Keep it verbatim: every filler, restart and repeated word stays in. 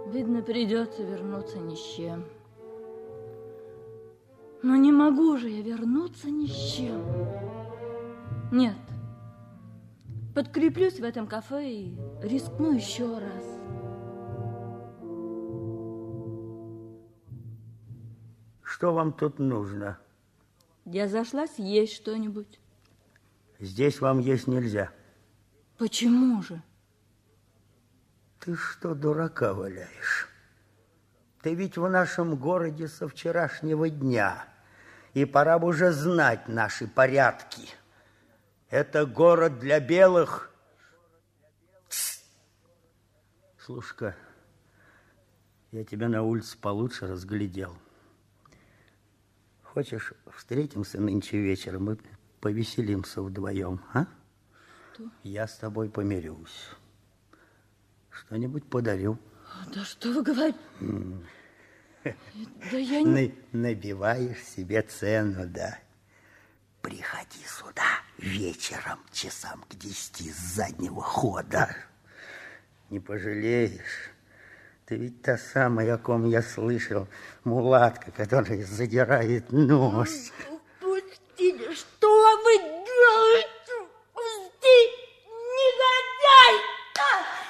Видно, придется вернуться ни с чем. Но не могу же я вернуться ни с чем. Нет. Подкреплюсь в этом кафе и рискну еще раз. Что вам тут нужно? Я зашла съесть что-нибудь. Здесь вам есть нельзя. Почему же? Ты что, дурака валяешь? Ты ведь в нашем городе со вчерашнего дня, и пора бы уже знать наши порядки. Это город для белых. Тс. Слушай-ка, я тебя на улице получше разглядел. Хочешь, встретимся нынче вечером и повеселимся вдвоем, а? Что? Я с тобой помирюсь. Что-нибудь подарю. Да что вы говорите? Да я не... Набиваешь себе цену, да. Приходи сюда вечером, часам к десяти, с заднего хода. Не пожалеешь. Ты ведь та самая, о ком я слышал, мулатка, которая задирает нос.